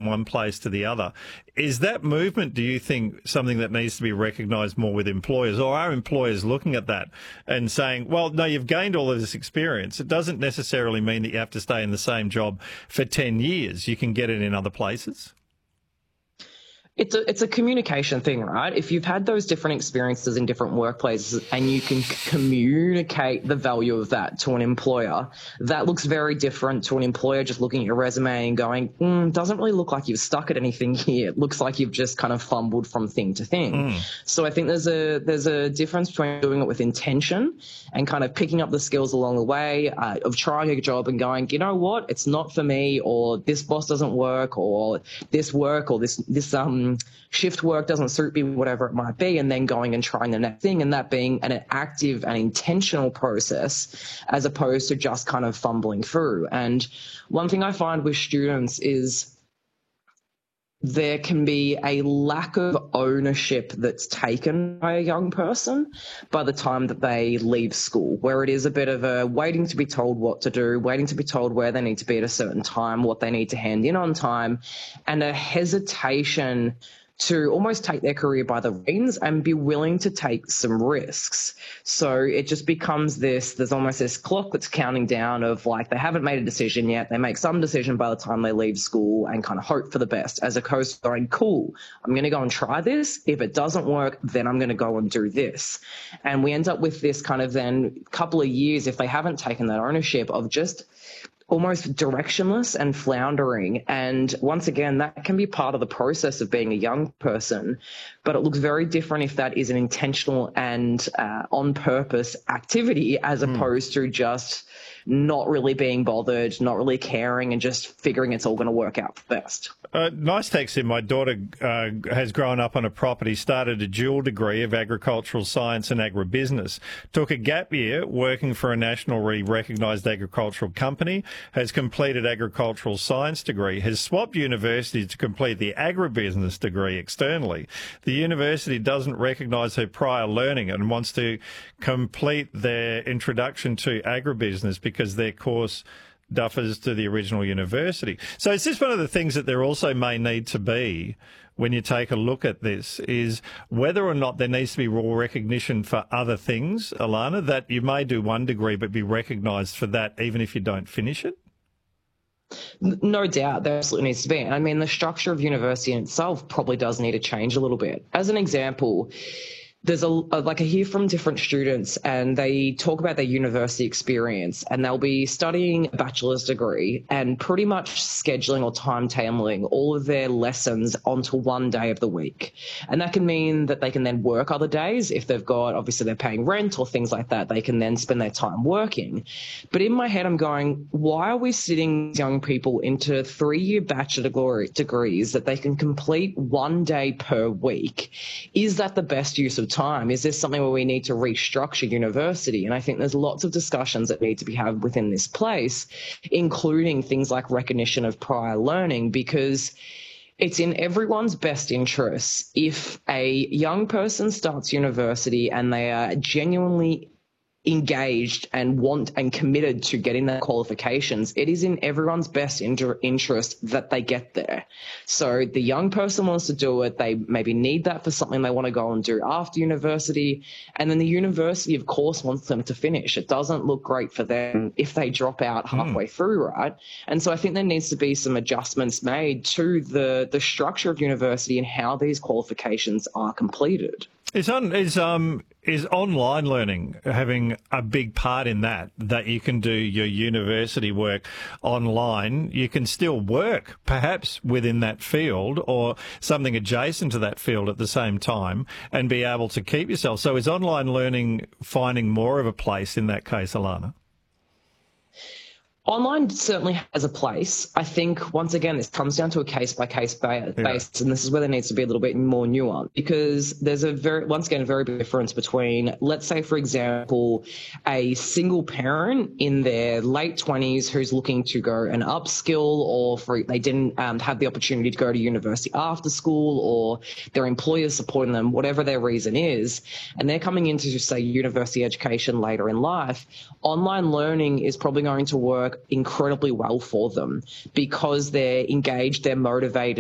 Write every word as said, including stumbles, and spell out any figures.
one place to the other. Is that movement, do you think, something that needs to be recognised more with employers, or are employers looking at that and saying, well, no, you've gained all of this experience. It doesn't necessarily mean that you have to stay in the same job for ten years. You can get it in other places. It's a, it's a communication thing, right? If you've had those different experiences in different workplaces and you can communicate the value of that to an employer, that looks very different to an employer just looking at your resume and going, mm, doesn't really look like you've stuck at anything here. It looks like you've just kind of fumbled from thing to thing. Mm. So I think there's a there's a difference between doing it with intention and kind of picking up the skills along the way uh, of trying a job and going, you know what, it's not for me, or this boss doesn't work, or this work, or this this um shift work doesn't suit me, whatever it might be, and then going and trying the next thing, and that being an active and intentional process as opposed to just kind of fumbling through. And one thing I find with students is there can be a lack of ownership that's taken by a young person by the time that they leave school, where it is a bit of a waiting to be told what to do, waiting to be told where they need to be at a certain time, what they need to hand in on time, and a hesitation to almost take their career by the reins and be willing to take some risks. So it just becomes this, there's almost this clock that's counting down of like, they haven't made a decision yet. They make some decision by the time they leave school and kind of hope for the best, as opposed to going, cool, I'm going to go and try this. If it doesn't work, then I'm going to go and do this. And we end up with this kind of then couple of years, if they haven't taken that ownership, of just almost directionless and floundering. And once again, that can be part of the process of being a young person, but it looks very different if that is an intentional and uh, on purpose activity, as mm. opposed to just not really being bothered, not really caring, and just figuring it's all going to work out best. Uh, nice text in. My daughter uh, has grown up on a property, started a dual degree of agricultural science and agribusiness, took a gap year working for a nationally recognised agricultural company, has completed agricultural science degree, has swapped university to complete the agribusiness degree externally. The university doesn't recognise her prior learning and wants to complete their introduction to agribusiness because their course duffers to the original university. So is this one of the things that there also may need to be when you take a look at this, is whether or not there needs to be raw recognition for other things, Alana, that you may do one degree but be recognised for that even if you don't finish it? No doubt, there absolutely needs to be. I mean, the structure of university in itself probably does need to change a little bit. As an example, there's a, like I hear from different students and they talk about their university experience, and they'll be studying a bachelor's degree and pretty much scheduling or timetabling all of their lessons onto one day of the week. And that can mean that they can then work other days. If they've got, obviously they're paying rent or things like that, they can then spend their time working. But in my head, I'm going, why are we sitting young people into three-year bachelor degrees that they can complete one day per week? Is that the best use of time? Is this something where we need to restructure university? And I think there's lots of discussions that need to be had within this place, including things like recognition of prior learning, because it's in everyone's best interests if a young person starts university and they are genuinely engaged and want and committed to getting their qualifications. It is in everyone's best inter- interest that they get there. So the young person wants to do it. They maybe need that for something they want to go and do after university. And then the university, of course, wants them to finish. It doesn't look great for them if they drop out halfway mm. through, right? And so I think there needs to be some adjustments made to the, the structure of university and how these qualifications are completed. Is on is um is online learning having a big part in that? That you can do your university work online, you can still work perhaps within that field or something adjacent to that field at the same time, and be able to keep yourself. So is online learning finding more of a place in that case, Alana? Online certainly has a place. I think, once again, this comes down to a case-by-case basis, yeah. and this is where there needs to be a little bit more nuance, because there's a very, once again, a very big difference between, let's say, for example, a single parent in their late twenties who's looking to go and upskill, or for, they didn't um, have the opportunity to go to university after school, or their employers supporting them, whatever their reason is, and they're coming into, say, university education later in life. Online learning is probably going to work incredibly well for them because they're engaged, they're motivated,